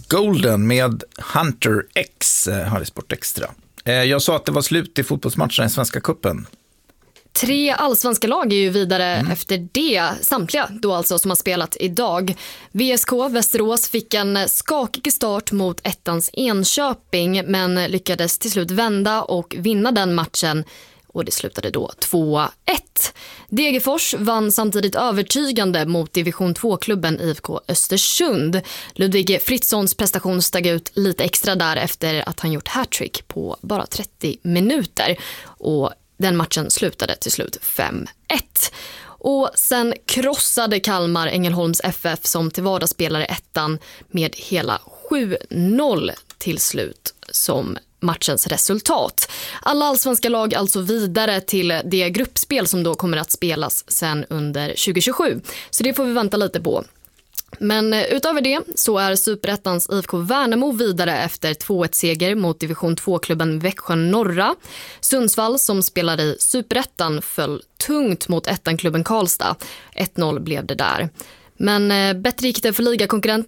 Golden med Hunter X har i Sport Extra. Jag sa att det var slut i fotbollsmatchen i Svenska cupen. 3 allsvenska lag är ju vidare efter det, samtliga då alltså som har spelat idag. VSK Västerås fick en skakig start mot ettans Enköping men lyckades till slut vända och vinna den matchen. Och det slutade då 2-1. Degerfors vann samtidigt övertygande mot division 2-klubben IFK Östersund. Ludvig Fritzons prestation steg ut lite extra där efter att han gjort hattrick på bara 30 minuter. Och den matchen slutade till slut 5-1. Och sen krossade Kalmar Ängelholms FF som till vardags spelare ettan med hela 7-0 till slut som matchens resultat. Alla allsvenska lag alltså vidare till det gruppspel som då kommer att spelas sen under 2027. Så det får vi vänta lite på. Men utöver det så är Superettans IFK Värnamo vidare efter 2-1-seger mot division 2-klubben Växjö Norra. Sundsvall som spelar i Superettan föll tungt mot ettanklubben Karlstad. 1-0 blev det där. Men bättre gick det för ligakonkurrent